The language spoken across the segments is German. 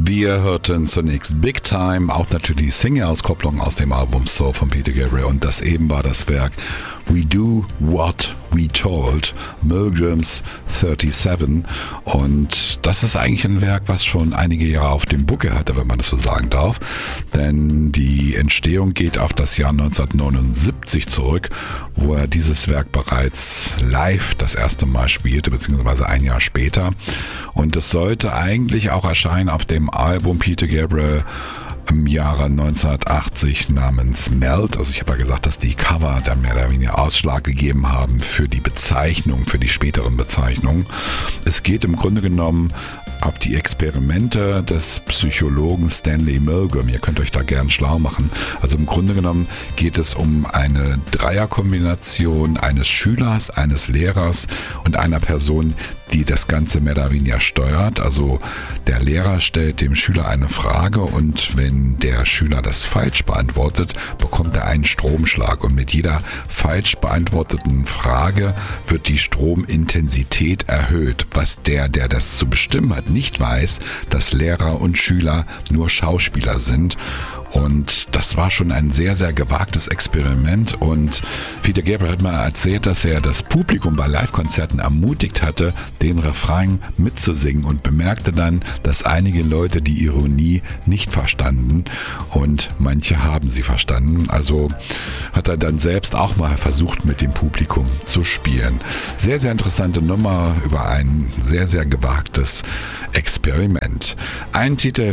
Wir hörten zunächst Big Time, auch natürlich die Single-Auskopplung aus dem Album Soul von Peter Gabriel, und das eben war das Werk We Do What We Told, Milgrams 37, und das ist eigentlich ein Werk, was schon einige Jahre auf dem Buckel hatte, wenn man das so sagen darf, denn die Entstehung geht auf das Jahr 1979 zurück, wo er dieses Werk bereits live das erste Mal spielte, beziehungsweise ein Jahr später, und es sollte eigentlich auch erscheinen auf dem Album Peter Gabriel im Jahre 1980 namens Melt. Also ich habe ja gesagt, dass die Cover dann mehr oder weniger Ausschlag gegeben haben für die Bezeichnung, für die späteren Bezeichnungen. Es geht im Grunde genommen auf die Experimente des Psychologen Stanley Milgram. Ihr könnt euch da gern schlau machen. Also im Grunde genommen geht es um eine Dreierkombination eines Schülers, eines Lehrers und einer Person, die das Ganze mehr oder weniger steuert. Also der Lehrer stellt dem Schüler eine Frage, und wenn der Schüler das falsch beantwortet, bekommt er einen Stromschlag, und mit jeder falsch beantworteten Frage wird die Stromintensität erhöht, was der das zu bestimmen hat, nicht weiß, dass Lehrer und Schüler nur Schauspieler sind. Und das war schon ein sehr, sehr gewagtes Experiment, und Peter Gabriel hat mal erzählt, dass er das Publikum bei Live-Konzerten ermutigt hatte, den Refrain mitzusingen, und bemerkte dann, dass einige Leute die Ironie nicht verstanden und manche haben sie verstanden. Also hat er dann selbst auch mal versucht, mit dem Publikum zu spielen. Sehr, sehr interessante Nummer über ein sehr, sehr gewagtes Experiment. Ein Titel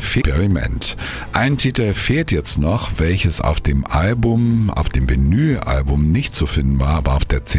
fehlt jetzt noch, welches auf dem Album, auf dem Vinyl-Album nicht zu finden war, aber auf der